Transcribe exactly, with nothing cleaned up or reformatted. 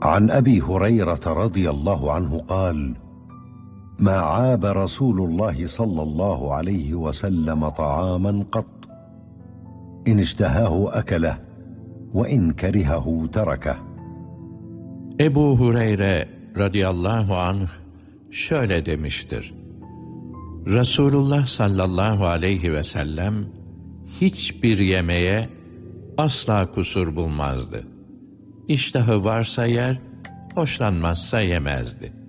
عن أبي هريرة رضي الله عنه قال: ما عاب رسول الله صلى الله عليه وسلم طعاما قط، إن اشتهاه أكله وإن كرهه تركه. Ebu Hureyre radıyallahu anh şöyle demiştir: Resulullah sallallahu aleyhi ve sellem hiçbir yemeğe asla kusur bulmazdı. İştahı varsa yer, hoşlanmazsa yemezdi.